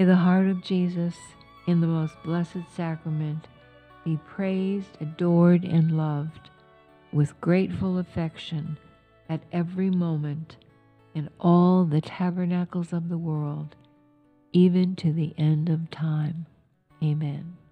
May the heart of Jesus in the most blessed sacrament be praised, adored, and loved with grateful affection at every moment in all the tabernacles of the world, even to the end of time. Amen.